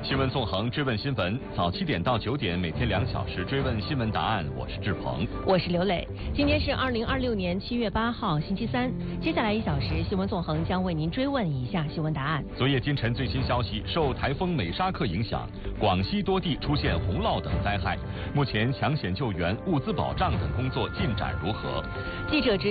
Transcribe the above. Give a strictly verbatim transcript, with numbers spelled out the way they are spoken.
新闻纵横，追问新闻，早七点到九点，每天两小时追问新闻答案。我是志鹏， 我是刘磊。今天是二零二六年七月八号，星期三。接下来一小时，新闻纵横将为您追问以下新闻答案。 昨夜今晨最新消息，受台风美沙克影响，广西多地出现洪涝等灾害。目前抢险救援、物资保障等工作进展如何？ 记者直